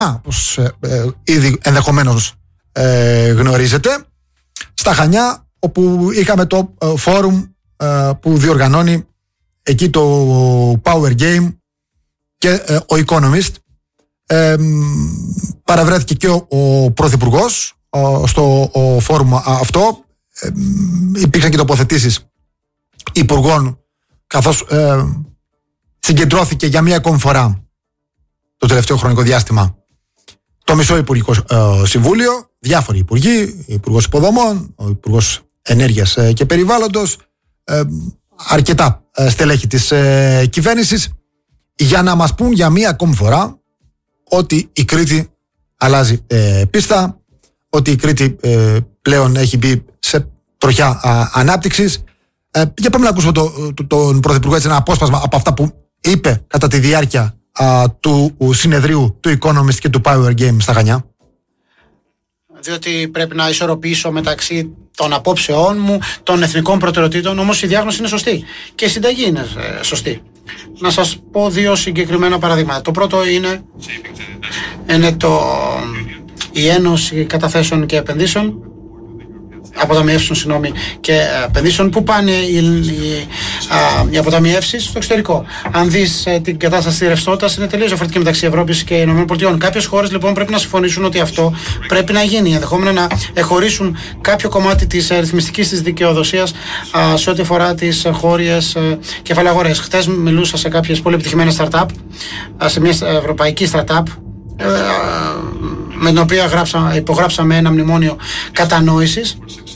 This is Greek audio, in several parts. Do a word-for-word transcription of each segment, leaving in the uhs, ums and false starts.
όπως ε, ε, ήδη ενδεχομένως ε, γνωρίζετε, στα Χανιά, όπου είχαμε το ε, φόρουμ ε, που διοργανώνει εκεί το Power Game και ε, ο Economist. Ε, παραβρέθηκε και ο, ο Πρωθυπουργός ο, στο ο φόρουμ αυτό. Ε, υπήρξαν και τοποθετήσεις υπουργών, καθώς ε, συγκεντρώθηκε για μία ακόμη φορά το τελευταίο χρονικό διάστημα το μισό Υπουργικό ε, Συμβούλιο, διάφοροι υπουργοί, ο Υπουργός Υποδομών, ο Υπουργός Ενέργειας ε, και Περιβάλλοντος, ε, αρκετά ε, στελέχη της ε, κυβέρνησης, για να μας πούν για μία ακόμη φορά ότι η Κρήτη αλλάζει ε, πίστα, ότι η Κρήτη ε, πλέον έχει μπει σε τροχιά α, ανάπτυξης. Ε, για πάμε να ακούσουμε το, το, τον Πρωθυπουργό, έτσι, ένα απόσπασμα από αυτά που είπε κατά τη διάρκεια α, του συνεδρίου του Economist και του Power Game στα Χανιά. Διότι πρέπει να ισορροπήσω μεταξύ των απόψεών μου, των εθνικών προτεραιοτήτων, όμως η διάγνωση είναι σωστή και η συνταγή είναι ε, σωστή. Να σας πω δύο συγκεκριμένα παραδείγματα. Το πρώτο είναι, είναι το, η Ένωση Καταθέσεων και Επενδύσεων, αποταμιεύσεων συγγνώμη, και επενδύσεων. Πού πάνε οι, οι, α, οι αποταμιεύσεις? Στο εξωτερικό. Αν δεις ε, την κατάσταση της ρευστότητας, είναι τελείως διαφορετική μεταξύ Ευρώπης και ΗΠΑ. Κάποιες χώρες λοιπόν πρέπει να συμφωνήσουν ότι αυτό πρέπει να γίνει, ενδεχόμενα να εχωρίσουν κάποιο κομμάτι της ρυθμιστικής της δικαιοδοσίας α, σε ό,τι αφορά τις χώριες ε, κεφαλαγορές. Χτες μιλούσα σε κάποιες πολύ επιτυχημένες startup, α, σε μια ευρωπαϊκή startup, ε, με την οποία γράψα, υπογράψαμε ένα μνημόνιο κατανόησης.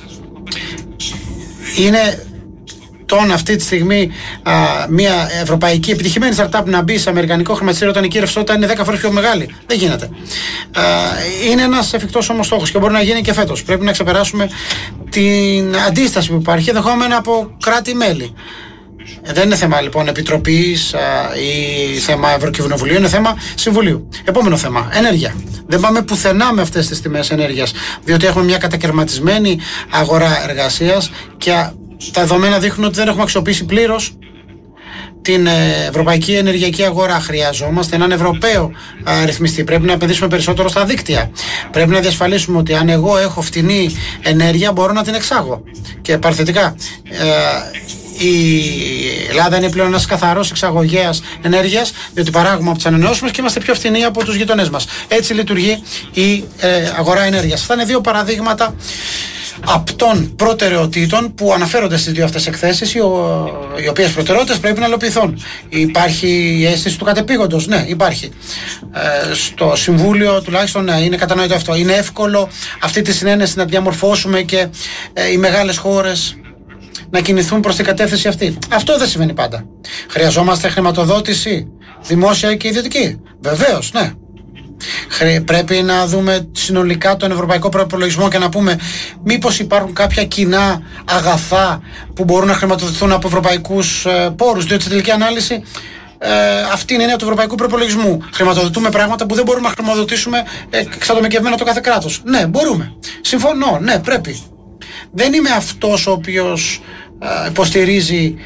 Είναι τον αυτή τη στιγμή α, μια ευρωπαϊκή επιτυχημένη startup να μπει σε αμερικανικό χρηματιστήριο όταν η ρευστότητα είναι δέκα φορές πιο μεγάλη. Δεν γίνεται. Α, είναι ένας εφικτός όμως στόχος και μπορεί να γίνει και φέτος. Πρέπει να ξεπεράσουμε την αντίσταση που υπάρχει ενδεχόμενα από κράτη-μέλη. Δεν είναι θέμα λοιπόν επιτροπής α, ή θέμα Ευρωκοινοβουλίου, είναι θέμα Συμβουλίου. Επόμενο θέμα, ενέργεια. Δεν πάμε πουθενά με αυτές τις τιμές ενέργειας, διότι έχουμε μια κατακαιρματισμένη αγορά εργασίας και τα δεδομένα δείχνουν ότι δεν έχουμε αξιοποιήσει πλήρως την ευρωπαϊκή ενεργειακή αγορά. Χρειαζόμαστε έναν Ευρωπαίο α, ρυθμιστή. Πρέπει να επενδύσουμε περισσότερο στα δίκτυα. Πρέπει να διασφαλίσουμε ότι αν εγώ έχω φτηνή ενέργεια μπορώ να την εξάγω. Και παρθετικά, ε, η Ελλάδα είναι πλέον ένας καθαρός εξαγωγέας ενέργειας, διότι παράγουμε από τις ανανεώσιμες και είμαστε πιο φθηνοί από τους γειτονές μας. Έτσι λειτουργεί η ε, αγορά ενέργειας. Αυτά είναι δύο παραδείγματα απτών προτεραιοτήτων που αναφέρονται στις δύο αυτές εκθέσεις, οι, ο, οι οποίες προτεραιότητες πρέπει να υλοποιηθούν. Υπάρχει η αίσθηση του κατεπήγοντος, ναι, υπάρχει. Ε, στο Συμβούλιο τουλάχιστον ναι, είναι κατανοητό αυτό. Είναι εύκολο αυτή τη συνένεση να τη διαμορφώσουμε και ε, οι μεγάλες χώρες να κινηθούν προς την κατεύθυνση αυτή. Αυτό δεν συμβαίνει πάντα. Χρειαζόμαστε χρηματοδότηση, δημόσια και ιδιωτική. Βεβαίως, ναι. Πρέπει να δούμε συνολικά τον ευρωπαϊκό προϋπολογισμό και να πούμε μήπως υπάρχουν κάποια κοινά αγαθά που μπορούν να χρηματοδοτηθούν από ευρωπαϊκούς ε, πόρους, διότι στη τελική ανάλυση ε, αυτή είναι η έννοια του ευρωπαϊκού προϋπολογισμού. Χρηματοδοτούμε πράγματα που δεν μπορούμε να χρηματοδοτήσουμε ε, εξατομικευμένα το κάθε κράτος. Ναι, μπορούμε. Συμφωνώ, ναι, πρέπει. Δεν είμαι αυτός ο οποίος ε, υποστηρίζει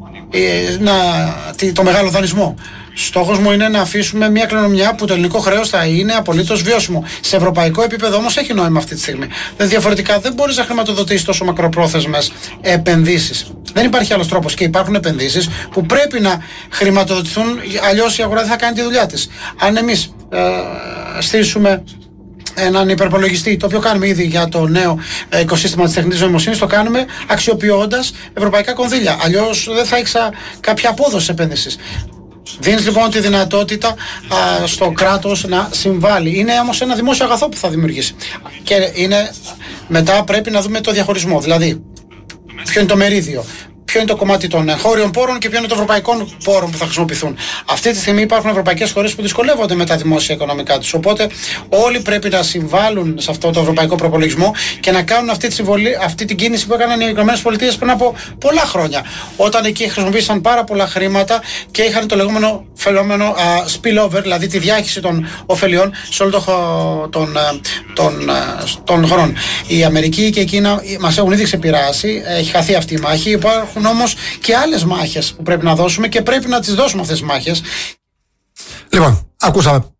ε, να, το μεγάλο δανεισμό. Στόχος μου είναι να αφήσουμε μια κληρονομιά που το ελληνικό χρέος θα είναι απολύτως βιώσιμο. Σε ευρωπαϊκό επίπεδο όμως έχει νόημα αυτή τη στιγμή. Δεν διαφορετικά δεν μπορείς να χρηματοδοτήσεις τόσο μακροπρόθεσμες επενδύσεις. Δεν υπάρχει άλλος τρόπος και υπάρχουν επενδύσεις που πρέπει να χρηματοδοτηθούν, αλλιώς η αγορά δεν θα κάνει τη δουλειά της. Αν εμείς ε, στήσουμε έναν υπερπολογιστή, το οποίο κάνουμε ήδη για το νέο οικοσύστημα της τεχνητής νοημοσύνης, το κάνουμε αξιοποιώντας ευρωπαϊκά κονδύλια. Αλλιώς δεν θα έχεις κάποια απόδοση επένδυσης. Δίνεις λοιπόν τη δυνατότητα α, στο κράτος να συμβάλλει. Είναι όμως ένα δημόσιο αγαθό που θα δημιουργήσει. Και είναι, μετά πρέπει να δούμε το διαχωρισμό. Δηλαδή, ποιο είναι το μερίδιο, ποιο είναι το κομμάτι των χώριων πόρων και ποιο είναι των ευρωπαϊκών πόρων που θα χρησιμοποιηθούν. Αυτή τη στιγμή υπάρχουν ευρωπαϊκές χώρες που δυσκολεύονται με τα δημόσια οικονομικά τους. Οπότε όλοι πρέπει να συμβάλλουν σε αυτό το ευρωπαϊκό προπολογισμό και να κάνουν αυτή τη συμβολή, αυτή την κίνηση που έκαναν οι ΗΠΑ πριν από πολλά χρόνια. Όταν εκεί χρησιμοποίησαν πάρα πολλά χρήματα και είχαν το λεγόμενο φαινόμενο uh, spillover, δηλαδή τη διάχυση των ωφελιών σε όλο τον τον, τον χρόνο. Η Αμερική και η Κίνα μας έχουν ήδη ξεπειράσει, έχει χαθεί αυτή η μάχη. Υπάρχουν όμως και άλλες μάχες που πρέπει να δώσουμε και πρέπει να τις δώσουμε αυτές τις μάχες. Λοιπόν, ακούσαμε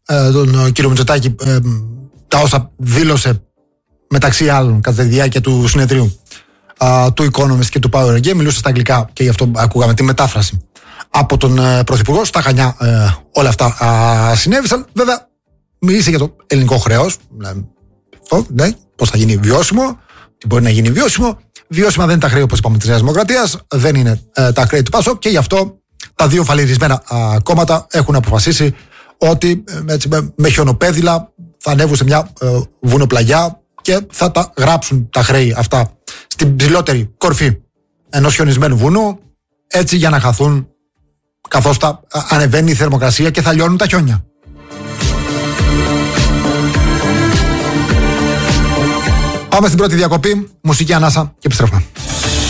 ε, τον κύριο Μητσοτάκη ε, τα όσα δήλωσε μεταξύ άλλων κατά τη διάρκεια του συνεδρίου ε, του Economist και του Power Game. Μιλούσε στα αγγλικά και γι' αυτό ακούγαμε τη μετάφραση από τον ε, Πρωθυπουργό. Στα Χανιά ε, όλα αυτά ε, συνέβησαν. Βέβαια, μίλησε για το ελληνικό χρέος. Ναι, πώς θα γίνει βιώσιμο, τι μπορεί να γίνει βιώσιμο. Βιώσιμα δεν είναι τα χρέη, όπως είπαμε, της Νέας Δημοκρατίας, δεν είναι ε, τα χρέη του ΠΑΣΟΚ και γι' αυτό τα δύο φαλιρισμένα ε, κόμματα έχουν αποφασίσει ότι ε, έτσι, με, με χιονοπέδιλα θα ανέβουν σε μια ε, βουνοπλαγιά και θα τα γράψουν τα χρέη αυτά στην ψηλότερη κορφή ενός χιονισμένου βουνού, έτσι για να χαθούν καθώς θα ε, ανεβαίνει η θερμοκρασία και θα λιώνουν τα χιόνια. Πάμε στην πρώτη διακοπή, μουσική ανάσα και επιστρέφουμε.